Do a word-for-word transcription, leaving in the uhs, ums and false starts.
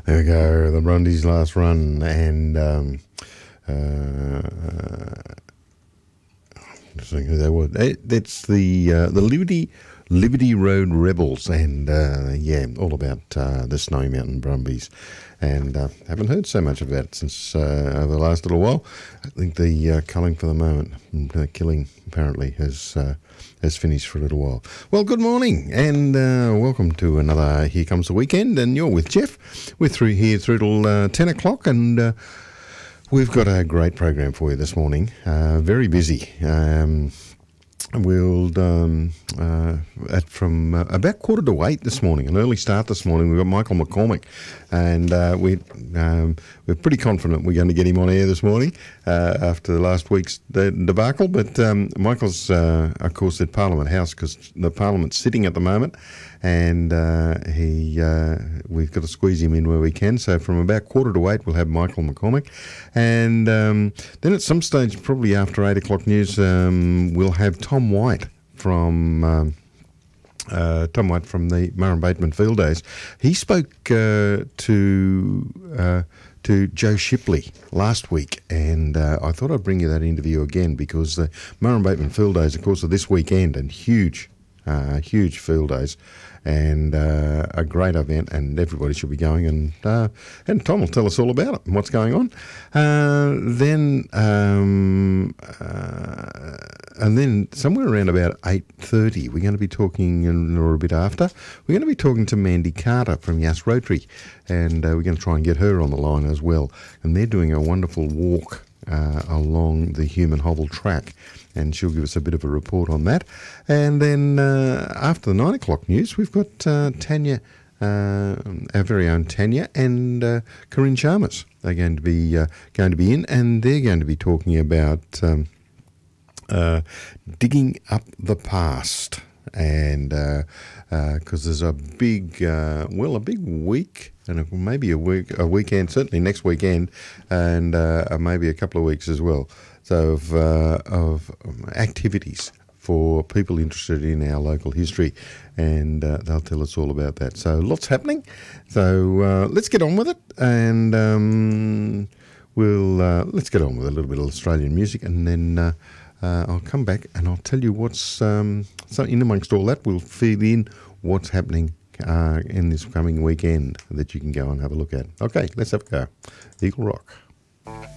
There we go, the Brumbies' last run, and um, uh, just thinking who they were. It's the uh, the Liberty Liberty Road Rebels, and uh, yeah, all about uh, the Snowy Mountain Brumbies. And uh, haven't heard so much of that since uh, over the last little while. I think the uh, culling for the moment, uh, killing apparently has uh, has finished for a little while. Well, good morning and uh, welcome to another Here Comes the Weekend, and you're with Jeff. We're through here through till uh, ten o'clock, and uh, we've got a great program for you this morning. Uh, very busy. Um, We'll um, uh, at from uh, about quarter to eight this morning, an early start this morning. We've got Michael McCormick, and uh, we um, we're pretty confident we're going to get him on air this morning uh, after last week's de- debacle. But um, Michael's, uh, of course, at Parliament House because the Parliament's sitting at the moment, and uh, he uh, we've got to squeeze him in where we can. So from about quarter to eight, we'll have Michael McCormick, and um, then at some stage, probably after eight o'clock news, um, we'll have Tom White from um, uh, Tom White from the Murray Bateman Field Days. He spoke uh, to uh, to Joe Shipley last week, and uh, I thought I'd bring you that interview again because the Murray Bateman Field Days, of course, are this weekend, and huge, uh, huge field days. And uh, a great event, and everybody should be going. And uh, and Tom will tell us all about it and what's going on. Uh, then um, uh, and then somewhere around about eight thirty, we're going to be talking, or a bit after, we're going to be talking to Mandy Carter from Yass Rotary, and uh, we're going to try and get her on the line as well. And they're doing a wonderful walk uh, along the Human Hobble track, and she'll give us a bit of a report on that. And then uh, after the nine o'clock news, we've got uh, Tanya, uh, our very own Tanya, and uh, Corinne Chalmers. They're going to be uh, going to be in, and they're going to be talking about um, uh, digging up the past. And because uh, uh, there's a big, uh, well, a big week, and maybe a week, a weekend, certainly next weekend, and uh, maybe a couple of weeks as well. So of, uh, of activities for people interested in our local history, and uh, they'll tell us all about that. So lots happening. So uh, let's get on with it, and um, we'll uh, let's get on with a little bit of Australian music, and then uh, uh, I'll come back and I'll tell you what's um, so in amongst all that. We'll feed in what's happening uh, in this coming weekend that you can go and have a look at. Okay, let's have a go. Eagle Rock.